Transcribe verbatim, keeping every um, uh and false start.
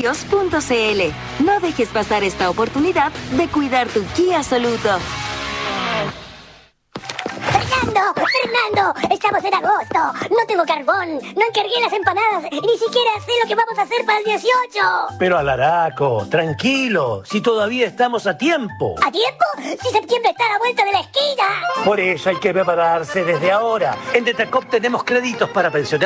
Envíos punto cl. No dejes pasar esta oportunidad de cuidar tu Kia Soluto. ¡Fernando! ¡Fernando! ¡Estamos en agosto! ¡No tengo carbón! ¡No encargué las empanadas! ¡Y ni siquiera sé lo que vamos a hacer para el dieciocho! Pero Alaraco, tranquilo, si todavía estamos a tiempo. ¿A tiempo? ¡Si septiembre está a la vuelta de la esquina! Por eso hay que prepararse desde ahora. En Detacop tenemos créditos para pensionar